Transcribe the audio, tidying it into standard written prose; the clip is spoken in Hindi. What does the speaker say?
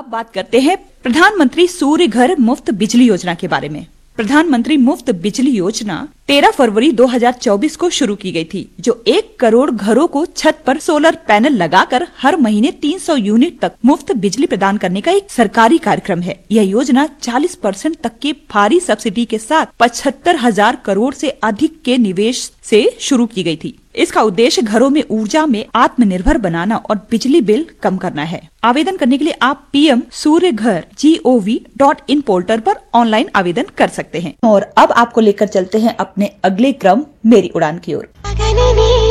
बात करते हैं प्रधानमंत्री सूर्य घर मुफ्त बिजली योजना के बारे में। प्रधानमंत्री मुफ्त बिजली योजना 13 फरवरी 2024 को शुरू की गई थी, जो 1 करोड़ घरों को छत पर सोलर पैनल लगाकर हर महीने 300 यूनिट तक मुफ्त बिजली प्रदान करने का एक सरकारी कार्यक्रम है। यह योजना 40% तक की भारी सब्सिडी के साथ 75,000 करोड़ से अधिक के निवेश से शुरू की गई थी। इसका उद्देश्य घरों में ऊर्जा में आत्मनिर्भर बनाना और बिजली बिल कम करना है। आवेदन करने के लिए आप PM सूर्य घर gov.in पोर्टल पर ऑनलाइन आवेदन कर सकते हैं। और अब आपको लेकर चलते हैं अपने अगले क्रम मेरी उड़ान की ओर।